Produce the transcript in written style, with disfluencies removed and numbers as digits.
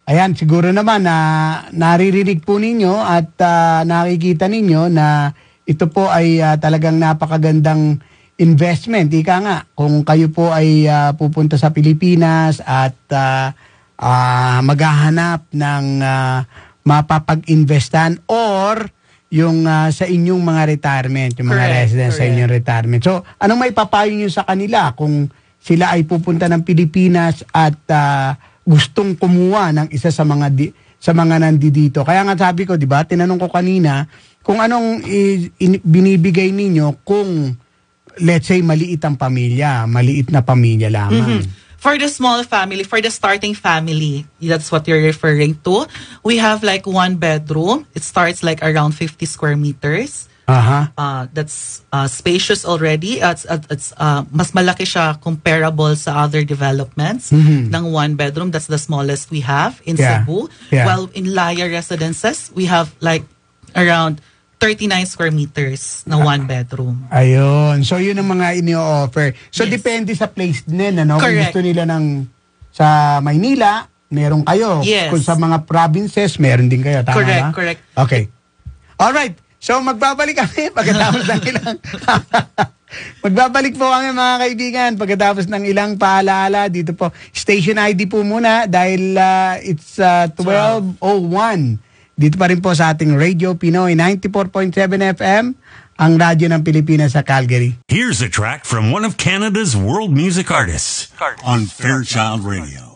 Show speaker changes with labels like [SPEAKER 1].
[SPEAKER 1] Ayan, siguro naman na naririnig po ninyo at nakikita ninyo na ito po ay talagang napakagandang investment. Ika nga, kung kayo po ay pupunta sa Pilipinas at maghahanap ng mapapag-investan or yung sa inyong mga retirement, yung mga residents sa inyong retirement. So, anong may papayo nyo sa kanila kung sila ay pupunta ng Pilipinas at gustong kumuha ng isa sa mga nandito? Kaya nga sabi ko, di ba, tinanong ko kanina kung anong binibigay ninyo kung let's say maliit ang pamilya, maliit na pamilya lamang.
[SPEAKER 2] For the small family, for the starting family, that's what you're referring to. We have like 1 bedroom. It starts like around 50 square meters. That's spacious already. It's mas malaki siya comparable sa other developments ng 1 bedroom. That's the smallest we have in Cebu. While in Laya residences, we have like around 39 square meters na 1 bedroom.
[SPEAKER 1] Ayun. So, yun ang mga ini-offer. So, depende sa place din, ano? Kung gusto nila sa Maynila, meron kayo. Kung sa mga provinces, meron din kayo. Tama ba?
[SPEAKER 2] Correct.
[SPEAKER 1] Okay. Alright. So, magbabalik kami pagkatapos ng ilang... Magbabalik po kami mga kaibigan pagkatapos ng ilang paalaala dito po. Station ID po muna dahil it's 12:01. Dito pa rin po sa ating Radio Pinoy 94.7 FM, ang radyo ng Pilipinas sa Calgary.
[SPEAKER 3] Here's a track from one of Canada's world music artists on Fairchild Radio.